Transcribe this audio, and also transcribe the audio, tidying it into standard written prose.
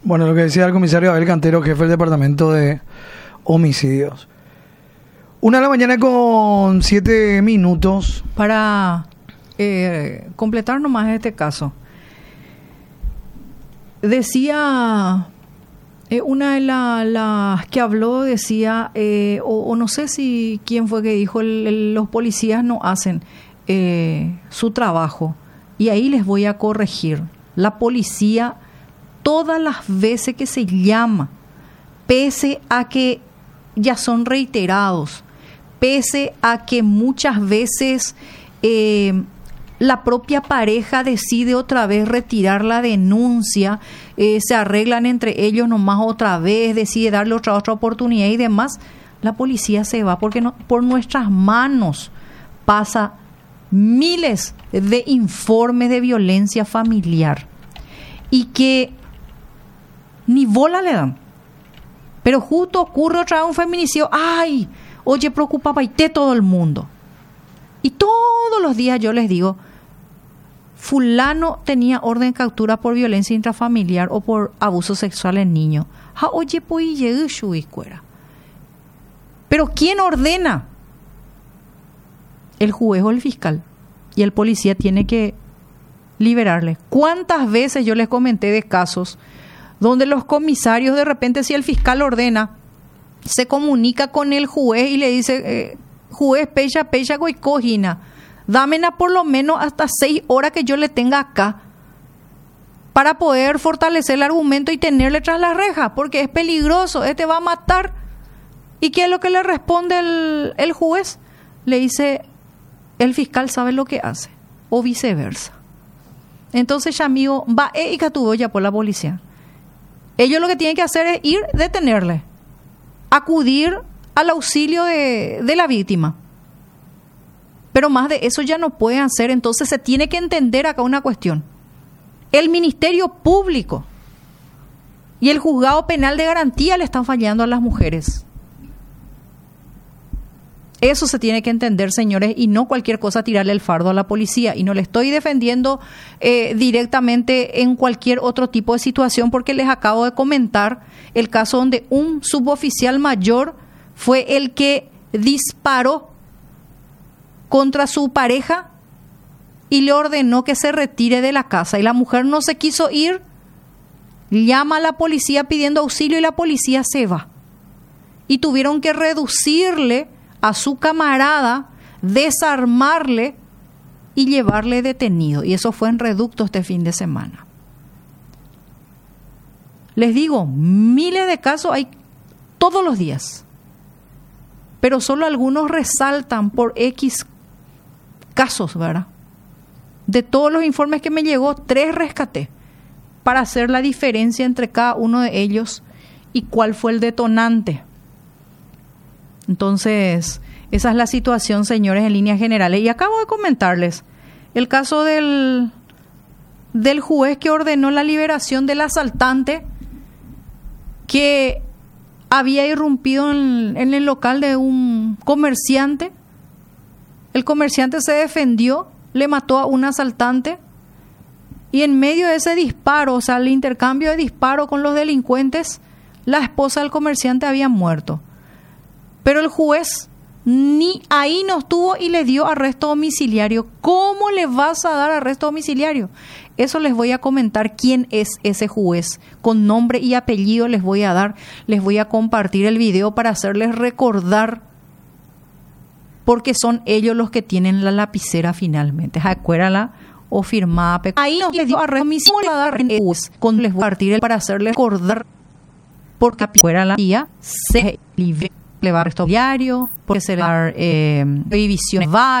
Bueno, lo que decía el comisario Abel Cantero, jefe del Departamento de Homicidios. 1:00 con 7 minutos. Para completar nomás este caso. Decía, una de las que habló decía, o no sé si quién fue que dijo, los policías no hacen su trabajo. Y ahí les voy a corregir. La policía, todas las veces que se llama, pese a que ya son reiterados, pese a que muchas veces la propia pareja decide otra vez retirar la denuncia, se arreglan entre ellos nomás otra vez, decide darle otra oportunidad y demás, la policía se va porque por nuestras manos pasa miles de informes de violencia familiar y que ni bola le dan. Pero justo ocurre otra vez un feminicidio, ¡ay! Oye, preocupaba y todo el mundo. Y todos los días yo les digo, fulano tenía orden de captura por violencia intrafamiliar o por abuso sexual en niños. Oye, pues llegué cuera. Pero ¿quién ordena? El juez o el fiscal. Y el policía tiene que liberarle. ¿Cuántas veces yo les comenté de casos donde los comisarios de repente, si el fiscal ordena, se comunica con el juez y le dice, juez, pecha, goicojina, dámena por lo menos hasta 6 horas que yo le tenga acá para poder fortalecer el argumento y tenerle tras la reja, porque es peligroso, va a matar. ¿Y qué es lo que le responde el juez? Le dice, el fiscal sabe lo que hace, o viceversa. Entonces, ya amigo, va y catuvo ya por la policía. Ellos lo que tienen que hacer es ir, detenerle, acudir al auxilio de la víctima. Pero más de eso ya no pueden hacer. Entonces se tiene que entender acá una cuestión. El Ministerio Público y el Juzgado Penal de Garantía le están fallando a las mujeres. Eso se tiene que entender, señores, y no cualquier cosa tirarle el fardo a la policía. Y no le estoy defendiendo directamente en cualquier otro tipo de situación, porque les acabo de comentar el caso donde un suboficial mayor fue el que disparó contra su pareja y le ordenó que se retire de la casa. Y la mujer no se quiso ir, llama a la policía pidiendo auxilio y la policía se va. Y tuvieron que reducirle a su camarada, desarmarle y llevarle detenido. Y eso fue en Reducto este fin de semana. Les digo, miles de casos hay todos los días. Pero solo algunos resaltan por X casos, ¿verdad? De todos los informes que me llegó, 3 rescaté para hacer la diferencia entre cada uno de ellos y cuál fue el detonante. Entonces, esa es la situación, señores, en líneas generales. Y acabo de comentarles el caso del juez que ordenó la liberación del asaltante que había irrumpido en el local de un comerciante. El comerciante se defendió, le mató a un asaltante y en medio de ese disparo, o sea, el intercambio de disparo con los delincuentes, la esposa del comerciante había muerto. Pero el juez ni ahí no estuvo y le dio arresto domiciliario. ¿Cómo le vas a dar arresto domiciliario? Eso les voy a comentar quién es ese juez. Con nombre y apellido les voy a dar. Les voy a compartir el video para hacerles recordar, porque son ellos los que tienen la lapicera finalmente. Acuérdala o firmada. Ahí no les dio arresto domiciliario con les voy a partir para hacerles recordar, porque fuera la guía se libre. Le va a arresto diario, porque se le va a dar prohibición